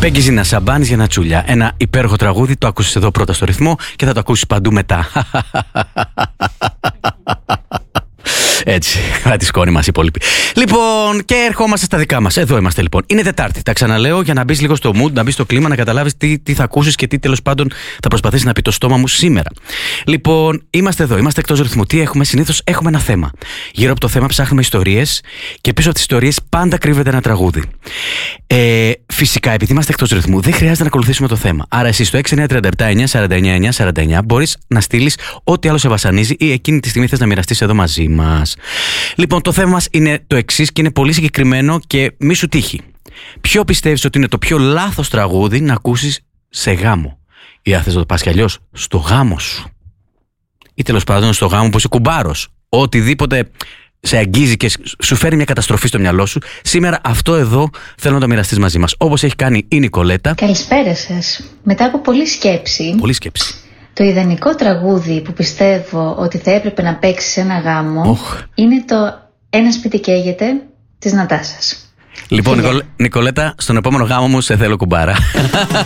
Πέγγι Ζήνα, Σαμπάνης για Νατσούλια. Ένα υπέροχο τραγούδι, το άκουσες εδώ πρώτα στο ρυθμό και θα το ακούσεις παντού μετά. Έτσι, θα τη σκόνη μας οι υπόλοιποι. Λοιπόν, και ερχόμαστε στα δικά μας. Εδώ είμαστε λοιπόν. Είναι Τετάρτη. Τα ξαναλέω για να μπεις λίγο στο mood, να μπεις στο κλίμα, να καταλάβεις τι θα ακούσεις και τι τέλος πάντων θα προσπαθήσει να πει το στόμα μου σήμερα. Λοιπόν, είμαστε εδώ, είμαστε εκτός ρυθμού. Τι έχουμε? Συνήθως έχουμε ένα θέμα. Γύρω από το θέμα ψάχνουμε ιστορίες και πίσω από τις ιστορίες πάντα κρύβεται ένα τραγούδι. Φυσικά, επειδή είμαστε εκτός ρυθμού, δεν χρειάζεται να ακολουθήσουμε το θέμα. Άρα, εσύ στο 6937-949-949 μπορείς να στείλεις ό,τι άλλο σε βασανίζει ή εκείνη τη στιγμή θες να μοιραστείς εδώ μαζί μας. Λοιπόν, το θέμα μας είναι το εξής και είναι πολύ συγκεκριμένο και μη σου τύχει. Ποιο πιστεύεις ότι είναι το πιο λάθος τραγούδι να ακούσεις σε γάμο? Ή αν θες να το πας κι αλλιώς, στο γάμο σου. Ή τέλος πάντων στο γάμο που είσαι κουμπάρος. Οτιδήποτε σε αγγίζει και σου φέρει μια καταστροφή στο μυαλό σου. Σήμερα αυτό εδώ θέλω να το μοιραστείς μαζί μας. Όπως έχει κάνει η Νικολέτα. Καλησπέρα σας. Μετά από πολλή σκέψη. Το ιδανικό τραγούδι που πιστεύω ότι θα έπρεπε να παίξει σε ένα γάμο είναι το «Ένα σπίτι καίγεται» της Νατάσας. Λοιπόν, Νικολέτα, στον επόμενο γάμο μου σε θέλω κουμπάρα.